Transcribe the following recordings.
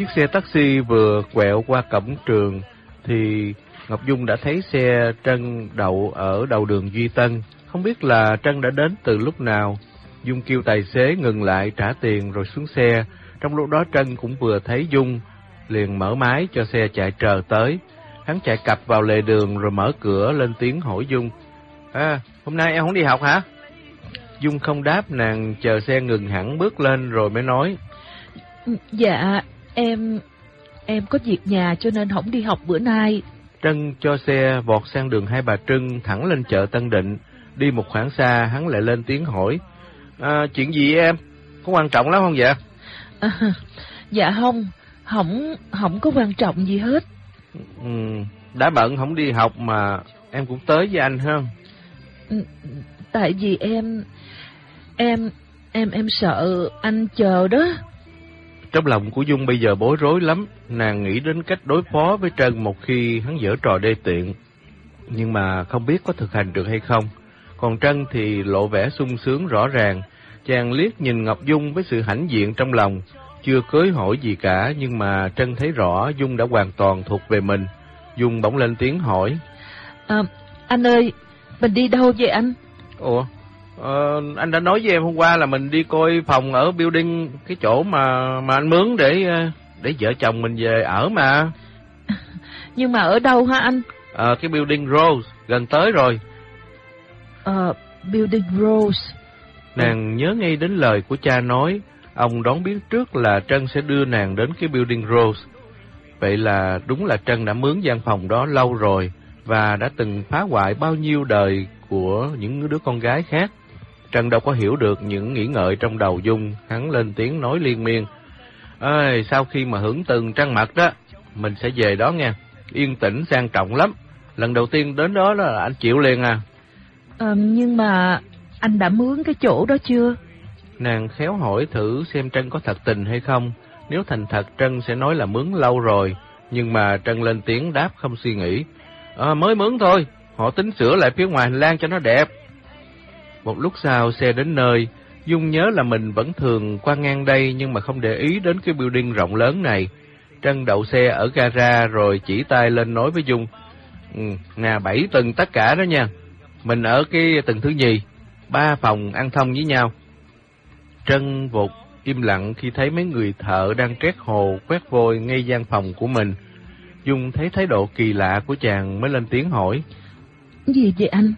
Chiếc xe taxi vừa quẹo qua cổng trường thì Ngọc Dung đã thấy xe Trân đậu ở đầu đường Duy Tân. Không biết là Trân đã đến từ lúc nào. Dung kêu tài xế ngừng lại trả tiền rồi xuống xe. Trong lúc đó Trân cũng vừa thấy Dung, liền mở máy cho xe chạy trờ tới. Hắn chạy cặp vào lề đường rồi mở cửa lên tiếng hỏi Dung. Hôm nay em không đi học hả? Dung không đáp, nàng chờ xe ngừng hẳn bước lên rồi mới nói. Dạ, em có việc nhà cho nên không đi học bữa nay. Trân cho xe vọt sang đường Hai Bà Trưng thẳng lên chợ Tân Định. Đi một khoảng xa hắn lại lên tiếng hỏi. Chuyện gì em? Có quan trọng lắm không vậy? Dạ không có quan trọng gì hết. Đã bận không đi học mà em cũng tới với anh ha. Tại vì em sợ anh chờ đó. Trong lòng của Dung bây giờ bối rối lắm. Nàng nghĩ đến cách đối phó với Trân một khi hắn giở trò đê tiện, nhưng mà không biết có thực hành được hay không. Còn Trân thì lộ vẻ sung sướng rõ ràng. Chàng liếc nhìn Ngọc Dung với sự hãnh diện trong lòng. Chưa cưới hỏi gì cả, nhưng mà Trân thấy rõ Dung đã hoàn toàn thuộc về mình. Dung bỗng lên tiếng hỏi. Anh ơi, mình đi đâu vậy anh? Anh đã nói với em hôm qua là mình đi coi phòng ở building, cái chỗ mà anh mướn để vợ chồng mình về ở mà. Nhưng mà ở đâu hả anh? Cái building Rose, gần tới rồi. Building Rose. Nàng nhớ ngay đến lời của cha nói. Ông đoán biết trước là Trân sẽ đưa nàng đến cái building Rose. Vậy là đúng là Trân đã mướn gian phòng đó lâu rồi và đã từng phá hoại bao nhiêu đời của những đứa con gái khác. Trân đâu có hiểu được những nghĩ ngợi trong đầu Dung. Hắn lên tiếng nói liên miên. Sau khi mà hưởng từng trăng mật đó, mình sẽ về đó nha. Yên tĩnh sang trọng lắm. Lần đầu tiên đến đó là anh chịu liền à. Nhưng mà anh đã mướn cái chỗ đó chưa? Nàng khéo hỏi thử xem Trân có thật tình hay không. Nếu thành thật Trân sẽ nói là mướn lâu rồi. Nhưng mà Trân lên tiếng đáp không suy nghĩ. Mới mướn thôi. Họ tính sửa lại phía ngoài hành lang cho nó đẹp. Một lúc sau xe đến nơi. Dung nhớ là mình vẫn thường qua ngang đây nhưng mà không để ý đến cái building rộng lớn này. Trân đậu xe ở gara rồi chỉ tay lên nói với Dung. Nè 7 tầng tất cả đó nha. Mình ở cái tầng thứ nhì. 3 phòng ăn thông với nhau. Trân vụt im lặng khi thấy mấy người thợ đang trét hồ quét vôi ngay gian phòng của mình. Dung thấy thái độ kỳ lạ của chàng mới lên tiếng hỏi. Gì vậy anh?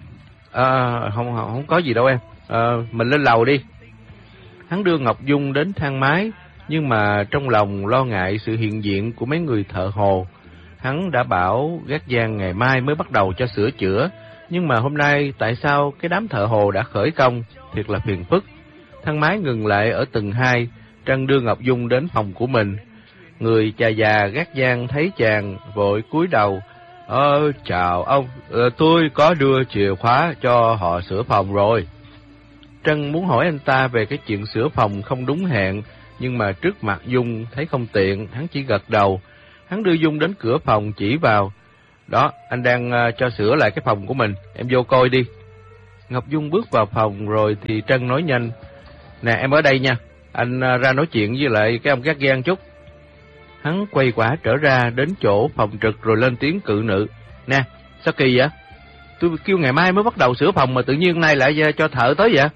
Không có gì đâu em. Mình lên lầu đi. Hắn đưa Ngọc Dung đến thang máy, nhưng mà trong lòng lo ngại sự hiện diện của mấy người thợ hồ. Hắn đã bảo gác giang ngày mai mới bắt đầu cho sửa chữa, nhưng mà hôm nay tại sao cái đám thợ hồ đã khởi công, thiệt là phiền phức. Thang máy ngừng lại ở tầng 2, Trân đưa Ngọc Dung đến phòng của mình. Người cha già gác giang thấy chàng vội cúi đầu. Chào ông, tôi có đưa chìa khóa cho họ sửa phòng rồi. Trân muốn hỏi anh ta về cái chuyện sửa phòng không đúng hẹn, nhưng mà trước mặt Dung thấy không tiện, hắn chỉ gật đầu. Hắn đưa Dung đến cửa phòng chỉ vào. Đó, anh đang cho sửa lại cái phòng của mình, em vô coi đi. Ngọc Dung bước vào phòng rồi thì Trân nói nhanh. Nè em ở đây nha, anh ra nói chuyện với lại cái ông gác giang chút. Hắn quay quả trở ra đến chỗ phòng trực rồi lên tiếng cự nữ. Nè, sao kỳ vậy? Tôi kêu ngày mai mới bắt đầu sửa phòng mà tự nhiên nay lại cho thợ tới vậy?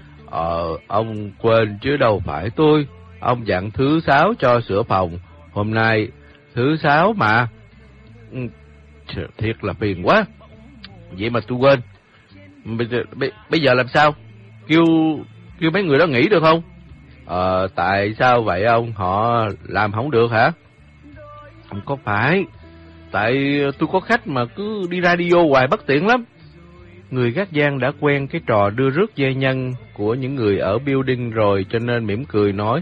Ông quên chứ đâu phải tôi. Ông dặn thứ 6 cho sửa phòng. Hôm nay thứ 6 mà. Thiệt là phiền quá. Vậy mà tôi quên. Bây giờ làm sao? Kêu mấy người đó nghỉ được không? Tại sao vậy ông? Họ làm không được hả? Không có phải. Tại tôi có khách mà cứ đi radio hoài bất tiện lắm. Người gác giang đã quen cái trò đưa rước dây nhân của những người ở building rồi cho nên mỉm cười nói.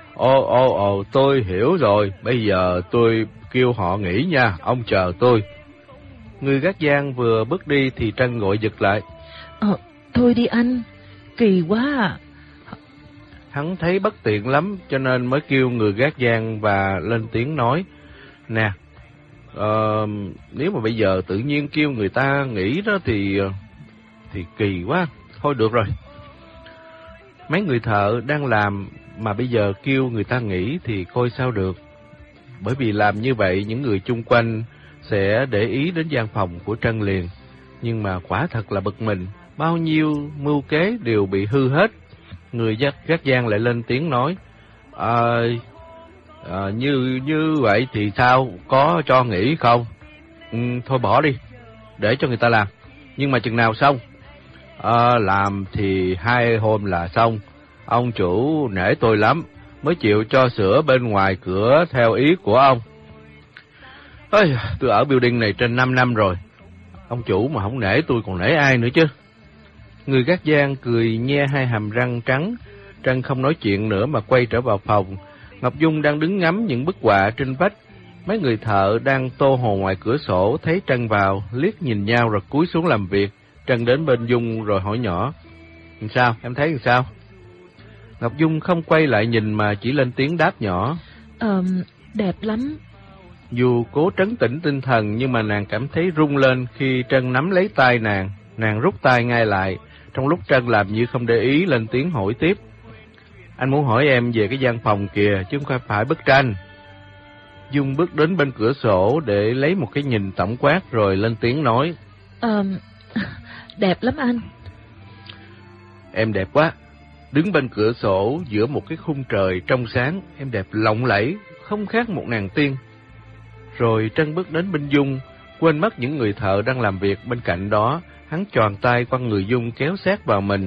Tôi hiểu rồi. Bây giờ tôi kêu họ nghỉ nha. Ông chờ tôi. Người gác giang vừa bước đi thì Trân gọi giật lại. Thôi đi anh. Kỳ quá à. Hắn thấy bất tiện lắm cho nên mới kêu người gác giang và lên tiếng nói. Nè, nếu mà bây giờ tự nhiên kêu người ta nghỉ đó thì kỳ quá. Thôi được rồi. Mấy người thợ đang làm mà bây giờ kêu người ta nghỉ thì coi sao được. bởi vì làm như vậy những người chung quanh sẽ để ý đến gian phòng của Trân liền. Nhưng mà quả thật là bực mình, bao nhiêu mưu kế đều bị hư hết. Người gác giang lại lên tiếng nói, như vậy thì sao, có cho nghỉ không? Thôi bỏ đi, để cho người ta làm. Nhưng mà chừng nào xong? Làm thì 2 hôm là xong. Ông chủ nể tôi lắm, mới chịu cho sửa bên ngoài cửa theo ý của ông. Ôi, tôi ở building này trên 5 năm rồi. Ông chủ mà không nể tôi còn nể ai nữa chứ? Người gác giang cười nhe hai hàm răng trắng. Trân không nói chuyện nữa mà quay trở vào phòng. Ngọc Dung đang đứng ngắm những bức họa trên vách. Mấy người thợ đang tô hồ ngoài cửa sổ thấy Trân vào, liếc nhìn nhau rồi cúi xuống làm việc. Trân đến bên Dung rồi hỏi nhỏ, sao, em thấy sao? Ngọc Dung không quay lại nhìn mà chỉ lên tiếng đáp nhỏ, đẹp lắm. Dù cố trấn tĩnh tinh thần nhưng mà nàng cảm thấy rung lên khi Trân nắm lấy tay nàng. Nàng rút tay ngay lại, trong lúc Trân làm như không để ý lên tiếng hỏi tiếp, anh muốn hỏi em về cái gian phòng kìa, chứ không phải bức tranh. Dung bước đến bên cửa sổ để lấy một cái nhìn tổng quát rồi lên tiếng nói, đẹp lắm anh. Em đẹp quá. Đứng bên cửa sổ giữa một cái khung trời trong sáng, em đẹp lộng lẫy, không khác một nàng tiên. Rồi Trân bước đến bên Dung, quên mất những người thợ đang làm việc bên cạnh đó, hắn choàng tay qua người Dung kéo sát vào mình.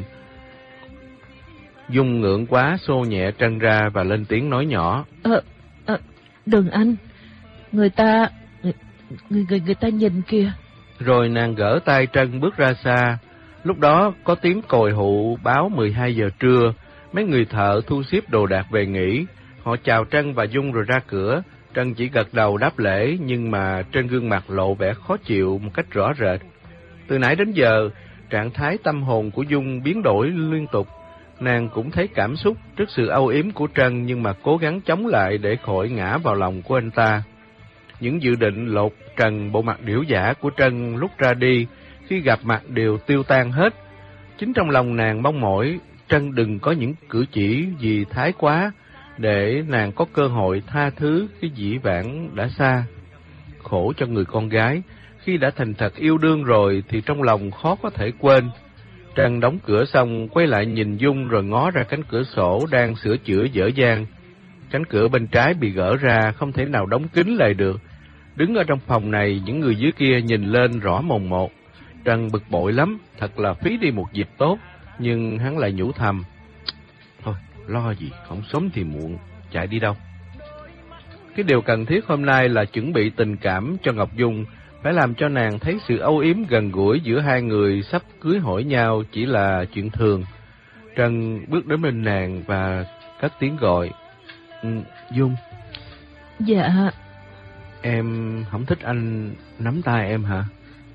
Dung ngượng quá xô nhẹ Trân ra và lên tiếng nói nhỏ, đừng anh, người ta nhìn kìa. Rồi nàng gỡ tay Trân bước ra xa. Lúc đó có tiếng còi hụ báo 12 giờ trưa, mấy người thợ thu xếp đồ đạc về nghỉ. Họ chào Trân và Dung rồi ra cửa. Trân chỉ gật đầu đáp lễ, nhưng mà trên gương mặt lộ vẻ khó chịu một cách rõ rệt. Từ nãy đến giờ, trạng thái tâm hồn của Dung biến đổi liên tục. Nàng cũng thấy cảm xúc trước sự âu yếm của Trân, nhưng mà cố gắng chống lại để khỏi ngã vào lòng của anh ta. Những dự định lột trần bộ mặt điểu giả của Trân lúc ra đi, khi gặp mặt đều tiêu tan hết. Chính trong lòng nàng mong mỏi Trân đừng có những cử chỉ gì thái quá, để nàng có cơ hội tha thứ cái dĩ vãng đã xa. Khổ cho người con gái, khi đã thành thật yêu đương rồi thì trong lòng khó có thể quên. Trân đóng cửa xong, quay lại nhìn Dung rồi ngó ra cánh cửa sổ đang sửa chữa dở dang. Cánh cửa bên trái bị gỡ ra, không thể nào đóng kín lại được. Đứng ở trong phòng này, những người dưới kia nhìn lên rõ mồn một. Trân bực bội lắm, thật là phí đi một dịp tốt, nhưng hắn lại nhủ thầm, thôi, lo gì, không sớm thì muộn, chạy đi đâu. Cái điều cần thiết hôm nay là chuẩn bị tình cảm cho Ngọc Dung, phải làm cho nàng thấy sự âu yếm gần gũi giữa hai người sắp cưới hỏi nhau chỉ là chuyện thường. Trân bước đến bên nàng và cất tiếng gọi, Dung. Dạ. Em không thích anh nắm tay em hả?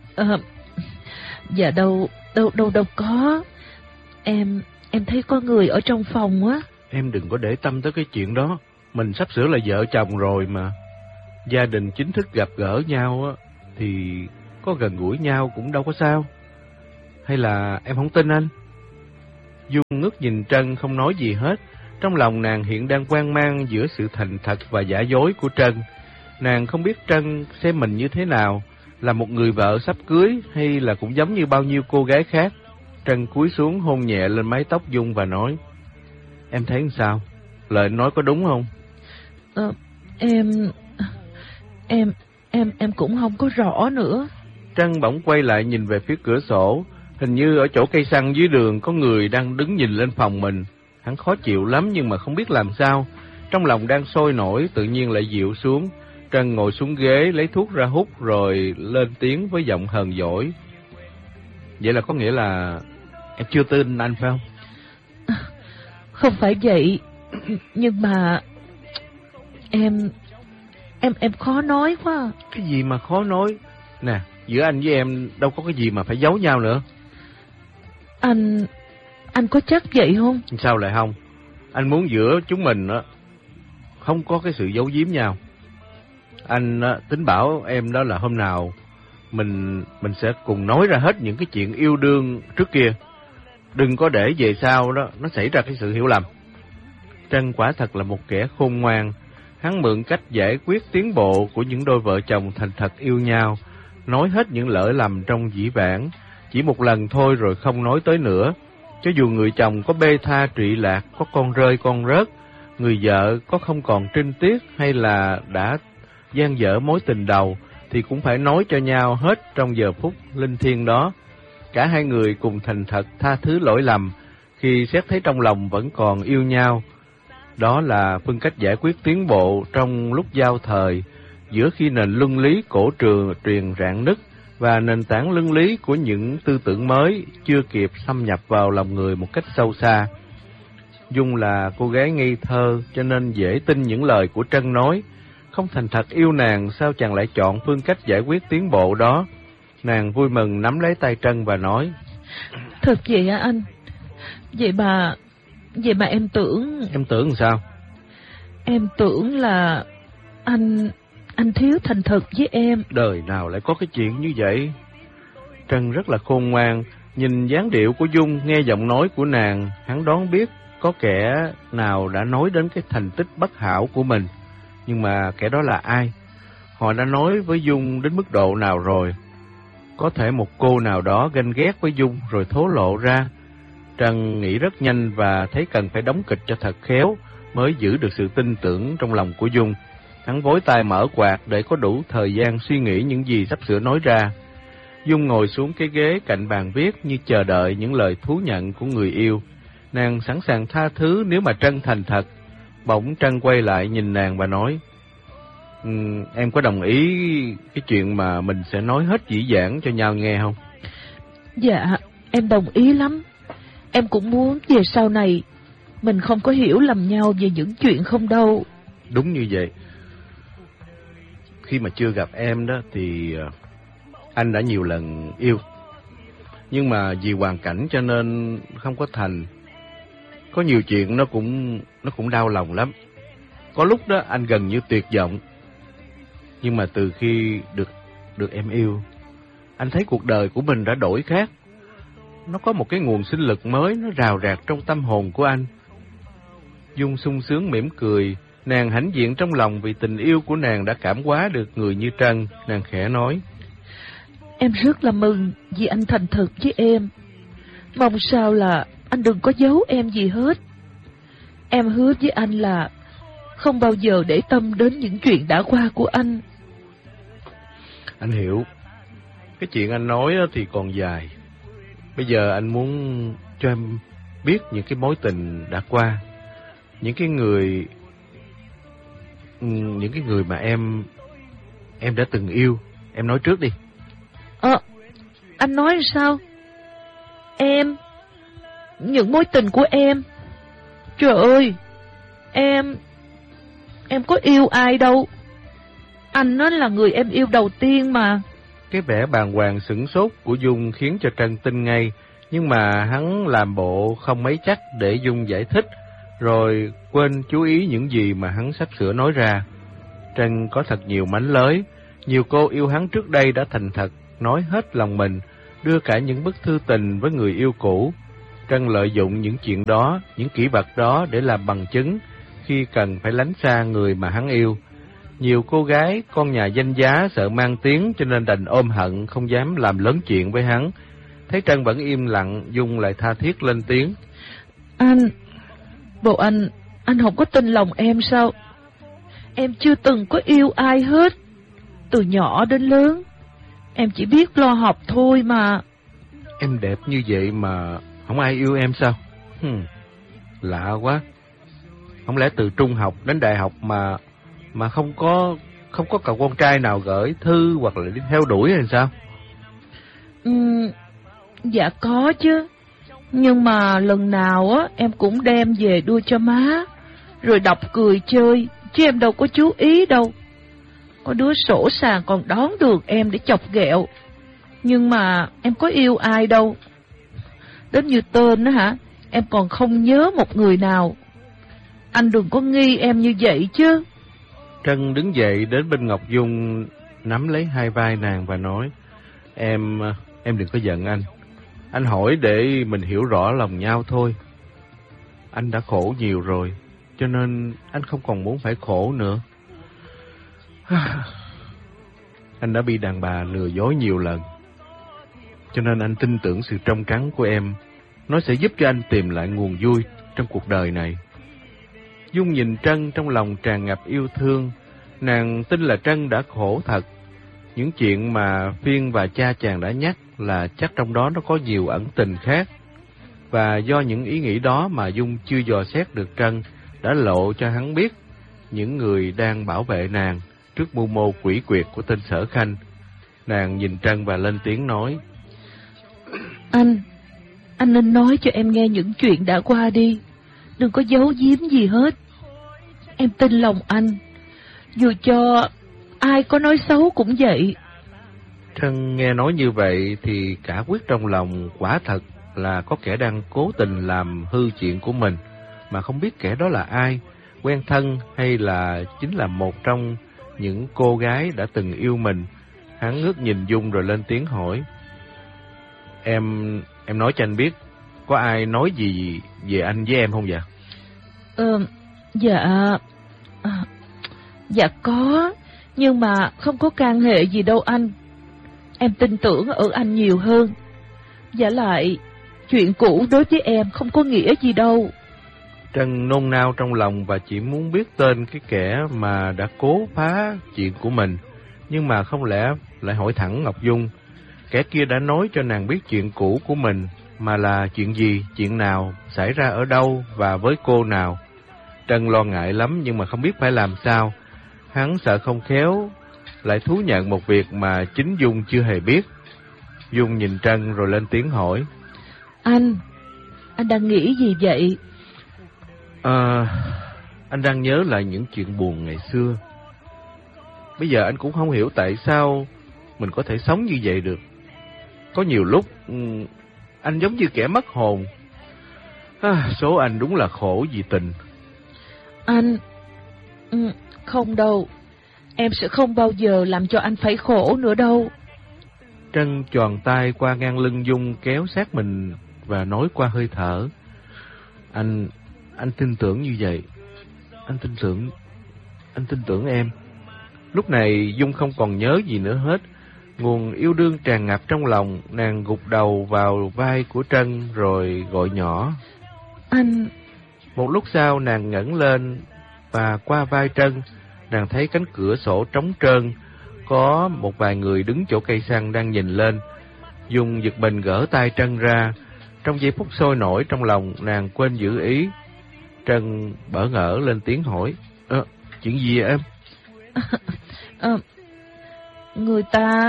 Dạ đâu có. Em thấy có người ở trong phòng á. Em đừng có để tâm tới cái chuyện đó. Mình sắp sửa là vợ chồng rồi mà. Gia đình chính thức gặp gỡ nhau á, thì có gần gũi nhau cũng đâu có sao. Hay là em không tin anh? Dung ngước nhìn Trân không nói gì hết. Trong lòng nàng hiện đang hoang mang giữa sự thành thật và giả dối của Trân. Nàng không biết Trân xem mình như thế nào, là một người vợ sắp cưới hay là cũng giống như bao nhiêu cô gái khác. Trân cúi xuống hôn nhẹ lên mái tóc Dung và nói, em thấy sao? Lời nói có đúng không? Em cũng không có rõ nữa. Trân bỗng quay lại nhìn về phía cửa sổ. Hình như ở chỗ cây xăng dưới đường có người đang đứng nhìn lên phòng mình. Hắn khó chịu lắm nhưng mà không biết làm sao. Trong lòng đang sôi nổi tự nhiên lại dịu xuống. Trân ngồi xuống ghế lấy thuốc ra hút rồi lên tiếng với giọng hờn dỗi. Vậy là có nghĩa là em chưa tin anh phải không? Không phải vậy, nhưng mà em khó nói quá. Cái gì mà khó nói? Nè, giữa anh với em đâu có cái gì mà phải giấu nhau nữa. Anh có chắc vậy không? Sao lại không? Anh muốn giữa chúng mình đó không có cái sự giấu giếm nhau. Anh tính bảo em đó là hôm nào mình sẽ cùng nói ra hết những cái chuyện yêu đương trước kia. Đừng có để về sau đó nó xảy ra cái sự hiểu lầm. Trân quả thật là một kẻ khôn ngoan. Hắn mượn cách giải quyết tiến bộ của những đôi vợ chồng thành thật yêu nhau, nói hết những lỗi lầm trong dĩ vãng, chỉ một lần thôi rồi không nói tới nữa. Cho dù người chồng có bê tha trụy lạc, có con rơi con rớt, người vợ có không còn trinh tiết hay là đã gian dở mối tình đầu, thì cũng phải nói cho nhau hết trong giờ phút linh thiêng đó. Cả hai người cùng thành thật tha thứ lỗi lầm khi xét thấy trong lòng vẫn còn yêu nhau. Đó là phương cách giải quyết tiến bộ trong lúc giao thời, giữa khi nền luân lý cổ truyền rạn nứt và nền tảng luân lý của những tư tưởng mới chưa kịp xâm nhập vào lòng người một cách sâu xa. Dung là cô gái ngây thơ cho nên dễ tin những lời của Trân nói. Không thành thật yêu nàng, sao chàng lại chọn phương cách giải quyết tiến bộ đó? Nàng vui mừng nắm lấy tay Trân và nói: Thật vậy hả anh? Vậy mà em tưởng... Em tưởng làm sao? Em tưởng là anh thiếu thành thật với em. Đời nào lại có cái chuyện như vậy? Trân rất là khôn ngoan, nhìn dáng điệu của Dung, nghe giọng nói của nàng, hắn đoán biết có kẻ nào đã nói đến cái thành tích bất hảo của mình. Nhưng mà kẻ đó là ai? Họ đã nói với Dung đến mức độ nào rồi? Có thể một cô nào đó ganh ghét với Dung rồi thố lộ ra. Trân nghĩ rất nhanh và thấy cần phải đóng kịch cho thật khéo mới giữ được sự tin tưởng trong lòng của Dung. Hắn vối tay mở quạt để có đủ thời gian suy nghĩ những gì sắp sửa nói ra. Dung ngồi xuống cái ghế cạnh bàn viết như chờ đợi những lời thú nhận của người yêu. Nàng sẵn sàng tha thứ nếu mà Trân thành thật. Bỗng Trân quay lại nhìn nàng và nói: Em có đồng ý cái chuyện mà mình sẽ nói hết dĩ dãn cho nhau nghe không? Dạ, em đồng ý lắm. Em cũng muốn về sau này mình không có hiểu lầm nhau về những chuyện không đâu. Đúng như vậy. Khi mà chưa gặp em đó thì anh đã nhiều lần yêu. Nhưng mà vì hoàn cảnh cho nên không có thành. Có nhiều chuyện nó cũng đau lòng lắm. Có lúc đó anh gần như tuyệt vọng. Nhưng mà từ khi được em yêu, anh thấy cuộc đời của mình đã đổi khác. Nó có một cái nguồn sinh lực mới, nó rào rạt trong tâm hồn của anh. Dung sung sướng mỉm cười, nàng hãnh diện trong lòng vì tình yêu của nàng đã cảm hóa được người như Trân. Nàng khẽ nói: Em rất là mừng vì anh thành thật với em. Mong sao là anh đừng có giấu em gì hết. Em hứa với anh là không bao giờ để tâm đến những chuyện đã qua của anh. Anh hiểu. Cái chuyện anh nói thì còn dài. Bây giờ anh muốn cho em biết những cái mối tình đã qua, những cái người mà em đã từng yêu. Em nói trước đi. Anh nói sao? Những mối tình của em. Trời ơi, em có yêu ai đâu. Anh nó là người em yêu đầu tiên mà. Cái vẻ bàng hoàng sửng sốt của Dung khiến cho Trân tin ngay, nhưng mà hắn làm bộ không mấy chắc để Dung giải thích, rồi quên chú ý những gì mà hắn sắp sửa nói ra. Trân có thật nhiều mánh lới, nhiều cô yêu hắn trước đây đã thành thật, nói hết lòng mình, đưa cả những bức thư tình với người yêu cũ. Trân lợi dụng những chuyện đó, những kỷ vật đó để làm bằng chứng khi cần phải lánh xa người mà hắn yêu. Nhiều cô gái, con nhà danh giá sợ mang tiếng cho nên đành ôm hận, không dám làm lớn chuyện với hắn. Thấy Trân vẫn im lặng, Dung lại tha thiết lên tiếng: Anh không có tin lòng em sao? Em chưa từng có yêu ai hết. Từ nhỏ đến lớn, em chỉ biết lo học thôi mà. Em đẹp như vậy mà không ai yêu em sao? Lạ quá. Không lẽ từ trung học đến đại học mà không có cậu con trai nào gửi thư hoặc là đi theo đuổi hay sao? Dạ có chứ. Nhưng mà lần nào á em cũng đem về đưa cho má, rồi đọc cười chơi, chứ em đâu có chú ý đâu. Có đứa sổ sàng còn đón được em để chọc ghẹo. Nhưng mà em có yêu ai đâu. Đến như tên đó hả, em còn không nhớ một người nào. Anh đừng có nghi em như vậy chứ. Trân đứng dậy đến bên Ngọc Dung, nắm lấy hai vai nàng và nói: Em đừng có giận anh. Anh hỏi để mình hiểu rõ lòng nhau thôi. Anh đã khổ nhiều rồi, cho nên anh không còn muốn phải khổ nữa. Anh đã bị đàn bà lừa dối nhiều lần, cho nên anh tin tưởng sự trong trắng của em. Nó sẽ giúp cho anh tìm lại nguồn vui trong cuộc đời này. Dung nhìn Trân trong lòng tràn ngập yêu thương. Nàng tin là Trân đã khổ thật. Những chuyện mà Phiên và cha chàng đã nhắc là chắc trong đó nó có nhiều ẩn tình khác. Và do những ý nghĩ đó mà Dung chưa dò xét được Trân đã lộ cho hắn biết những người đang bảo vệ nàng trước mưu mô quỷ quyệt của tên Sở Khanh. Nàng nhìn Trân và lên tiếng nói: Anh nên nói cho em nghe những chuyện đã qua đi. Đừng có giấu giếm gì hết. Em tin lòng anh. Dù cho ai có nói xấu cũng vậy. Trân nghe nói như vậy thì cả quyết trong lòng, quả thật là có kẻ đang cố tình làm hư chuyện của mình, mà không biết kẻ đó là ai, quen thân hay là chính là một trong những cô gái đã từng yêu mình. Hắn ngước nhìn Dung rồi lên tiếng hỏi: Em nói cho anh biết, có ai nói gì về anh với em không vậy? Dạ có, nhưng mà không có can hệ gì đâu anh. Em tin tưởng ở anh nhiều hơn. Giả lại, chuyện cũ đối với em không có nghĩa gì đâu. Trân nôn nao trong lòng và chỉ muốn biết tên cái kẻ mà đã cố phá chuyện của mình, nhưng mà không lẽ lại hỏi thẳng Ngọc Dung. Kẻ kia đã nói cho nàng biết chuyện cũ của mình, mà là chuyện gì, chuyện nào, xảy ra ở đâu và với cô nào. Trân lo ngại lắm nhưng mà không biết phải làm sao. Hắn sợ không khéo lại thú nhận một việc mà chính Dung chưa hề biết. Dung nhìn Trân rồi lên tiếng hỏi: Anh đang nghĩ gì vậy? Anh đang nhớ lại những chuyện buồn ngày xưa. Bây giờ anh cũng không hiểu tại sao mình có thể sống như vậy được. Có nhiều lúc anh giống như kẻ mất hồn. Số anh đúng là khổ vì tình. Anh... không đâu. Em sẽ không bao giờ làm cho anh phải khổ nữa đâu. Trân choàng tay qua ngang lưng Dung kéo sát mình và nói qua hơi thở: Anh tin tưởng như vậy. Anh tin tưởng em. Lúc này Dung không còn nhớ gì nữa hết. Nguồn yêu đương tràn ngập trong lòng. Nàng gục đầu vào vai của Trân rồi gọi nhỏ: Anh... Một lúc sau nàng ngẩng lên và qua vai Trân, nàng thấy cánh cửa sổ trống trơn, có một vài người đứng chỗ cây xăng đang nhìn lên. Dung giật mình gỡ tay Trân ra. Trong giây phút sôi nổi trong lòng, nàng quên giữ ý. Trân bỡ ngỡ lên tiếng hỏi: Chuyện gì vậy em? Người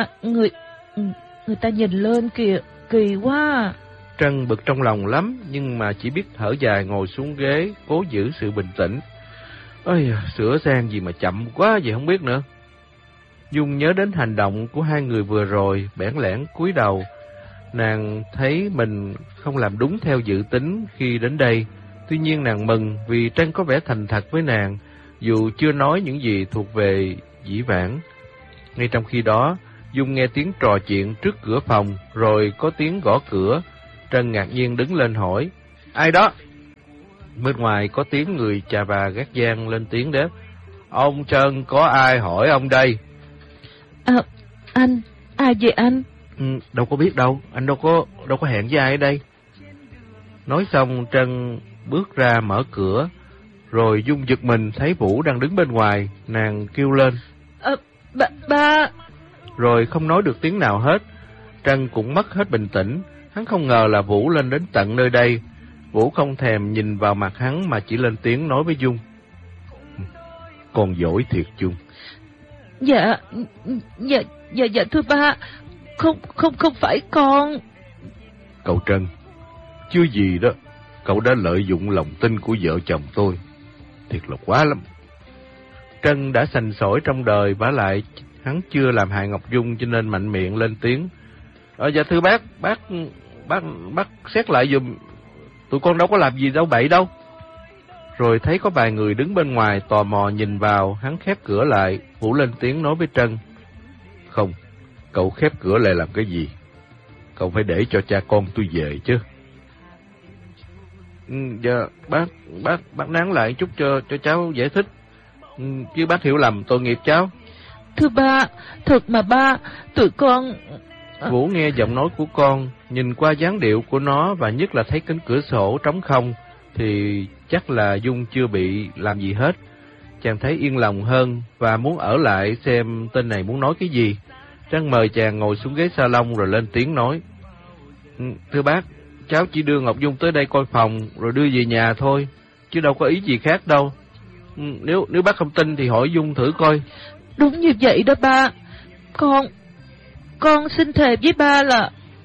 ta nhìn lên kìa, kỳ quá. Trân bực trong lòng lắm, nhưng mà chỉ biết thở dài ngồi xuống ghế, cố giữ sự bình tĩnh. Ôi, sửa sang gì mà chậm quá vậy không biết nữa. Dung nhớ đến hành động của hai người vừa rồi, bẽn lẽn cúi đầu. Nàng thấy mình không làm đúng theo dự tính khi đến đây. Tuy nhiên nàng mừng vì Trân có vẻ thành thật với nàng, dù chưa nói những gì thuộc về dĩ vãng. Ngay trong khi đó, Dung nghe tiếng trò chuyện trước cửa phòng, rồi có tiếng gõ cửa. Trân ngạc nhiên đứng lên hỏi: Ai đó? Bên ngoài có tiếng người chà bà gác giang lên tiếng đáp: Ông Trân, có ai hỏi ông đây? Anh, ai vậy anh? Đâu có biết đâu, anh đâu có hẹn với ai ở đây. Nói xong Trân bước ra mở cửa, rồi Dung giật mình thấy Vũ đang đứng bên ngoài. Nàng kêu lên: Ba. Rồi không nói được tiếng nào hết. Trân cũng mất hết bình tĩnh. Hắn không ngờ là Vũ lên đến tận nơi đây. Vũ không thèm nhìn vào mặt hắn mà chỉ lên tiếng nói với Dung: Con giỏi thiệt Dung. Dạ thưa ba. Không phải con. Cậu Trân, chưa gì đó, cậu đã lợi dụng lòng tin của vợ chồng tôi. Thiệt là quá lắm. Trân đã sành sỏi trong đời, vả lại hắn chưa làm hại Ngọc Dung cho nên mạnh miệng lên tiếng: Dạ thưa bác xét lại giùm, tụi con đâu có làm gì đâu bậy đâu. Rồi thấy có vài người đứng bên ngoài tò mò nhìn vào, hắn khép cửa lại. Vũ lên tiếng nói với Trân: Không, cậu khép cửa lại làm cái gì? Cậu phải để cho cha con tôi về chứ. Dạ bác nán lại chút cho cháu giải thích. Chứ bác hiểu lầm tội nghiệp cháu. Thưa ba, thật mà ba, tụi con... Vũ nghe giọng nói của con, nhìn qua dáng điệu của nó và nhất là thấy cánh cửa sổ trống không, thì chắc là Dung chưa bị làm gì hết. Chàng thấy yên lòng hơn và muốn ở lại xem tên này muốn nói cái gì. Trân mời chàng ngồi xuống ghế salon rồi lên tiếng nói. Thưa bác, cháu chỉ đưa Ngọc Dung tới đây coi phòng rồi đưa về nhà thôi, chứ đâu có ý gì khác đâu. Nếu bác không tin thì hỏi Dung thử coi. Đúng như vậy đó ba. Con xin thề với ba là...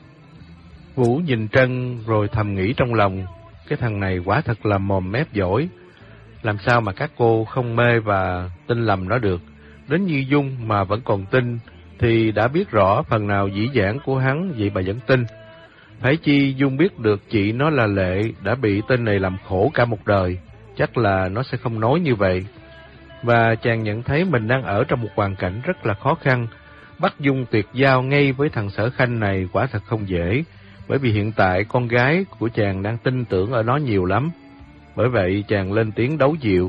Vũ nhìn Trân rồi thầm nghĩ trong lòng, cái thằng này quả thật là mồm mép giỏi. Làm sao mà các cô không mê và tin lầm nó được. Đến như Dung mà vẫn còn tin, thì đã biết rõ phần nào dĩ dãn của hắn, vậy mà vẫn tin. Phải chi Dung biết được chị nó là Lệ đã bị tên này làm khổ cả một đời, chắc là nó sẽ không nói như vậy. Và chàng nhận thấy mình đang ở trong một hoàn cảnh rất là khó khăn. Bắt Dung tuyệt giao ngay với thằng Sở Khanh này quả thật không dễ, bởi vì hiện tại con gái của chàng đang tin tưởng ở nó nhiều lắm. Bởi vậy chàng lên tiếng đấu dịu.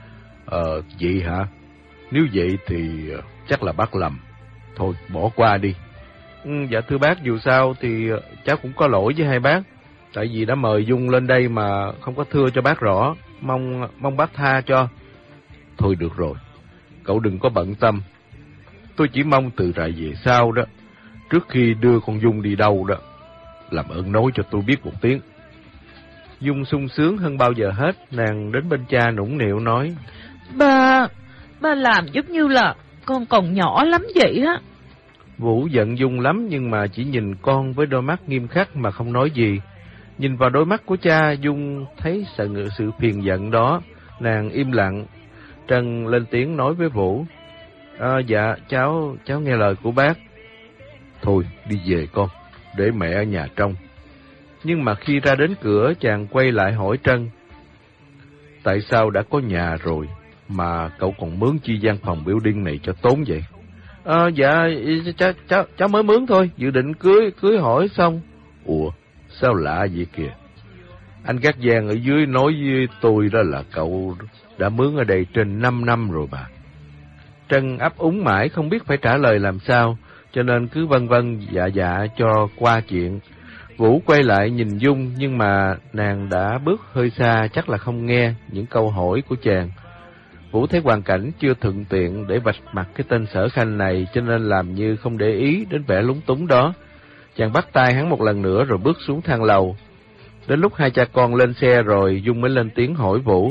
Vậy hả? Nếu vậy thì chắc là bác lầm. Thôi bỏ qua đi. Dạ thưa bác, dù sao thì cháu cũng có lỗi với hai bác. Tại vì đã mời Dung lên đây mà không có thưa cho bác rõ. Mong bác tha cho. Thôi được rồi, cậu đừng có bận tâm. Tôi chỉ mong từ rày về sau đó, trước khi đưa con Dung đi đâu đó, làm ơn nói cho tôi biết một tiếng. Dung sung sướng hơn bao giờ hết, nàng đến bên cha nũng nịu nói. Ba làm giống như là con còn nhỏ lắm vậy á. Vũ giận Dung lắm nhưng mà chỉ nhìn con với đôi mắt nghiêm khắc mà không nói gì. Nhìn vào đôi mắt của cha, Dung thấy sự phiền giận đó, nàng im lặng. Trân lên tiếng nói với Vũ. Dạ, cháu nghe lời của bác. Thôi, đi về con, để mẹ ở nhà trong. Nhưng mà khi ra đến cửa, chàng quay lại hỏi Trân. Tại sao đã có nhà rồi, mà cậu còn mướn chi gian phòng building này cho tốn vậy? Dạ, cháu mới mướn thôi, dự định cưới hỏi xong. Ủa, sao lạ vậy kìa? Anh Gác Giang ở dưới nói với tôi đó là cậu đã mướn ở đây trên 5 năm rồi bà. Trân ấp úng mãi không biết phải trả lời làm sao, cho nên cứ vân vân dạ cho qua chuyện. Vũ quay lại nhìn Dung nhưng mà nàng đã bước hơi xa, chắc là không nghe những câu hỏi của chàng. Vũ thấy hoàn cảnh chưa thuận tiện để vạch mặt cái tên Sở Khanh này, cho nên làm như không để ý đến vẻ lúng túng đó. Chàng bắt tay hắn một lần nữa rồi bước xuống thang lầu. Đến lúc hai cha con lên xe rồi, Dung mới lên tiếng hỏi Vũ.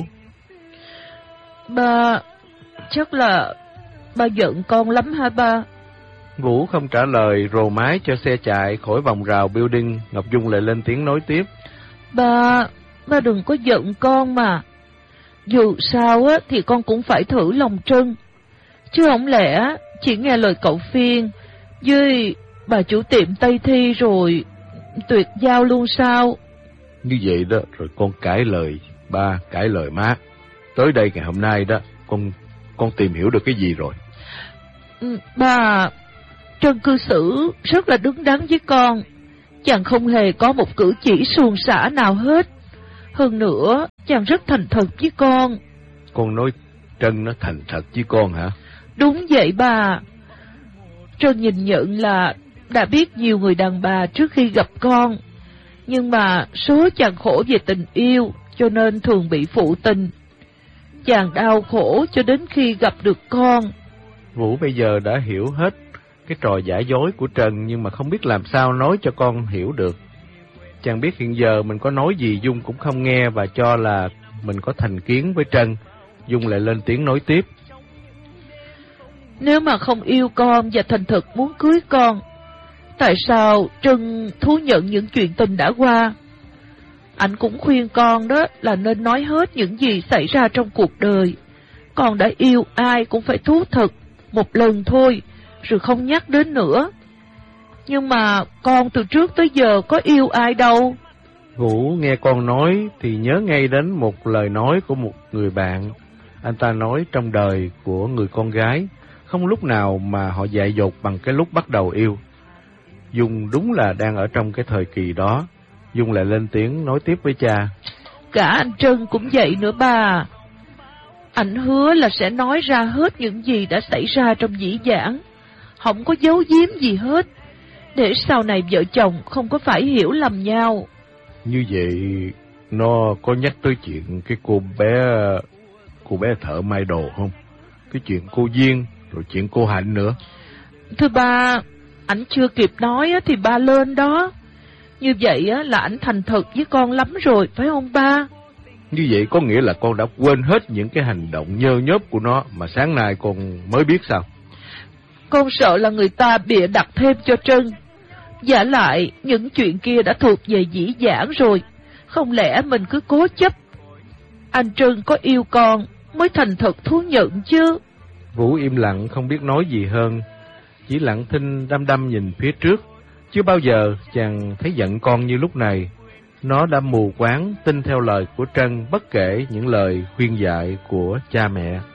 Ba, chắc là ba giận con lắm hả ba? Vũ không trả lời, rồ mái cho xe chạy khỏi vòng rào building. Ngọc Dung lại lên tiếng nói tiếp. Ba đừng có giận con mà. Dù sao á thì con cũng phải thử lòng Trân. Chứ không lẽ chỉ nghe lời cậu Phiên với bà chủ tiệm Tây Thi rồi tuyệt giao luôn sao? Như vậy đó, rồi con cãi lời ba, cãi lời má. Tới đây ngày hôm nay đó, con tìm hiểu được cái gì rồi? Ba, Trân cư xử rất là đứng đắn với con. Chàng không hề có một cử chỉ suồng sã nào hết. Hơn nữa, chàng rất thành thật với con. Con nói Trân nó thành thật với con hả? Đúng vậy bà. Trân nhìn nhận là đã biết nhiều người đàn bà trước khi gặp con. Nhưng mà số chàng khổ về tình yêu, cho nên thường bị phụ tình. Chàng đau khổ cho đến khi gặp được con. Vũ bây giờ đã hiểu hết cái trò giả dối của Trần, nhưng mà không biết làm sao nói cho con hiểu được. Chàng biết hiện giờ mình có nói gì Dung cũng không nghe và cho là mình có thành kiến với Trân. Dung lại lên tiếng nói tiếp. Nếu mà không yêu con và thành thực muốn cưới con, tại sao Trân thú nhận những chuyện tình đã qua? Anh cũng khuyên con đó là nên nói hết những gì xảy ra trong cuộc đời. Con đã yêu ai cũng phải thú thật một lần thôi, rồi không nhắc đến nữa. Nhưng mà con từ trước tới giờ có yêu ai đâu. Vũ nghe con nói thì nhớ ngay đến một lời nói của một người bạn. Anh ta nói trong đời của người con gái, không lúc nào mà họ dại dột bằng cái lúc bắt đầu yêu. Dung đúng là đang ở trong cái thời kỳ đó. Dung lại lên tiếng nói tiếp với cha. Cả anh Trân cũng vậy nữa bà. Ảnh hứa là sẽ nói ra hết những gì đã xảy ra trong dĩ vãng, không có giấu giếm gì hết, để sau này vợ chồng không có phải hiểu lầm nhau. Như vậy, nó có nhắc tới chuyện cái cô bé thợ may đồ không? Cái chuyện cô Duyên, rồi chuyện cô Hạnh nữa. Thưa ba, ảnh chưa kịp nói thì ba lên đó. Như vậy là ảnh thành thật với con lắm rồi, phải không ba? Như vậy có nghĩa là con đã quên hết những cái hành động nhơ nhớp của nó mà sáng nay con mới biết sao? Con sợ là người ta bịa đặt thêm cho Trân. Giả lại, những chuyện kia đã thuộc về dĩ vãng rồi. Không lẽ mình cứ cố chấp? Anh Trân có yêu con mới thành thật thú nhận chứ. Vũ im lặng không biết nói gì hơn, chỉ lặng thinh đăm đăm nhìn phía trước. Chưa bao giờ chàng thấy giận con như lúc này. Nó đã mù quáng tin theo lời của Trân bất kể những lời khuyên dạy của cha mẹ.